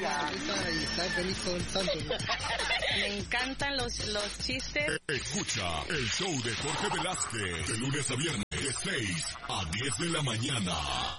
Y está feliz todo el santo. Me encantan los chistes. Escucha el show de Jorge Velázquez de lunes a viernes de 6 a 10 de la mañana.